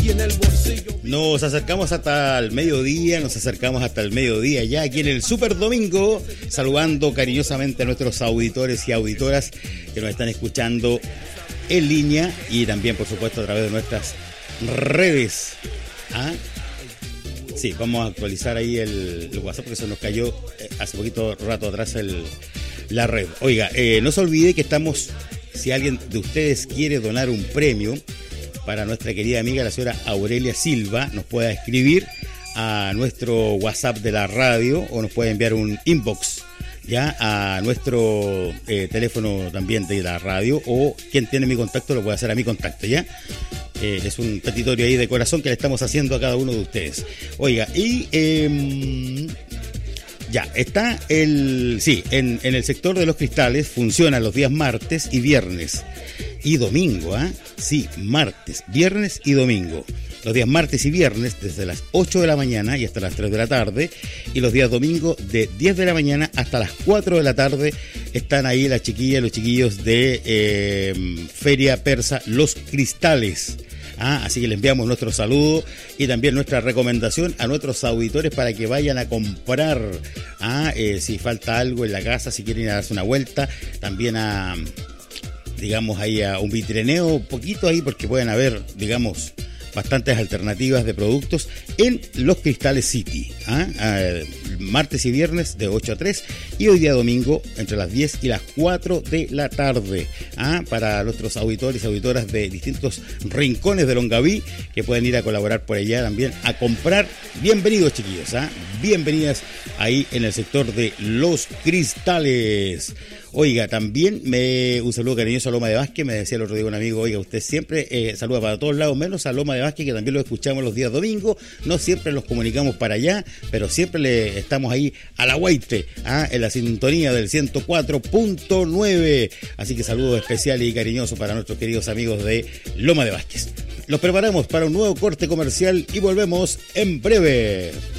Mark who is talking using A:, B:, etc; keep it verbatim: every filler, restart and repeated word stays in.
A: Nos acercamos hasta el mediodía, nos acercamos hasta el mediodía ya aquí en el Super Domingo, saludando cariñosamente a nuestros auditores y auditoras que nos están escuchando en línea y también, por supuesto, a través de nuestras redes. ¿Ah? Sí, vamos a actualizar ahí el, el WhatsApp porque se nos cayó eh, hace poquito rato atrás el, la red. Oiga, eh, no se olvide que estamos, si alguien de ustedes quiere donar un premio para nuestra querida amiga la señora Aurelia Silva, nos pueda escribir a nuestro WhatsApp de la radio o nos puede enviar un inbox ya a nuestro eh, teléfono también de la radio, o quien tiene mi contacto lo puede hacer a mi contacto, ¿ya? Eh, es un petitorio ahí de corazón que le estamos haciendo a cada uno de ustedes. Oiga, y eh, ya, está el... Sí, en, en el sector de los cristales funciona los días martes y viernes y domingo, ¿ah? ¿eh? Sí, martes, viernes y domingo. Los días martes y viernes desde las ocho de la mañana y hasta las tres de la tarde, y los días domingo de diez de la mañana hasta las cuatro de la tarde están ahí las chiquillas, los chiquillos de eh, Feria Persa Los Cristales. Ah, así que le enviamos nuestro saludo y también nuestra recomendación a nuestros auditores para que vayan a comprar, ah, eh, si falta algo en la casa, si quieren ir a darse una vuelta, también a, digamos, ahí a un vitrineo un poquito ahí, porque pueden haber, digamos, bastantes alternativas de productos en Los Cristales City, ¿ah? Eh, martes y viernes de ocho a tres y hoy día domingo entre las diez y las cuatro de la tarde, ¿ah? Para nuestros auditores y auditoras de distintos rincones de Longaví que pueden ir a colaborar por allá también a comprar. Bienvenidos, chiquillos, ¿ah? Bienvenidas ahí en el sector de Los Cristales. Oiga, también me un saludo cariñoso a Loma de Vázquez. Me decía el otro día un amigo, oiga, usted siempre eh, saluda para todos lados, menos a Loma de Vázquez, que también lo escuchamos los días domingos. No siempre los comunicamos para allá, pero siempre le estamos ahí a la guaite, ¿ah? En la sintonía del ciento cuatro punto nueve. Así que saludos especiales y cariñosos para nuestros queridos amigos de Loma de Vázquez. Los preparamos para un nuevo corte comercial y volvemos en breve.